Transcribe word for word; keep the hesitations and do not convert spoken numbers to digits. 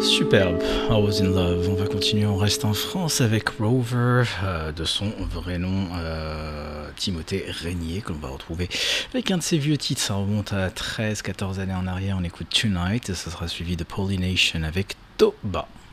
Superbe, I Was in Love. On va continuer, on reste en France avec Rover, euh, de son vrai nom euh, Timothée Régnier, que l'on va retrouver avec un de ses vieux titres. Ça remonte à treize quatorze années en arrière. On écoute Tonight et ça sera suivi de Pollination avec Toba.